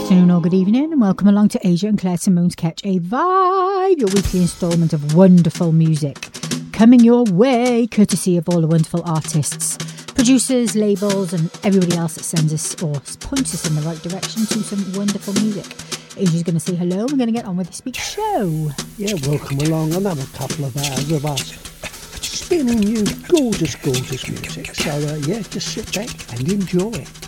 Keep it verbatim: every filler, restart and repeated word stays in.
afternoon or good evening, and welcome along to Asia and Claire Simone's Catch a Vibe, your weekly instalment of wonderful music coming your way, courtesy of all the wonderful artists, producers, labels, and everybody else that sends us or points us in the right direction to some wonderful music. Asia's going to say hello. We're going to get on with this week's show. Yeah, welcome along. Another couple of hours of us spinning you gorgeous, gorgeous music. So, uh, yeah, just sit back and enjoy it.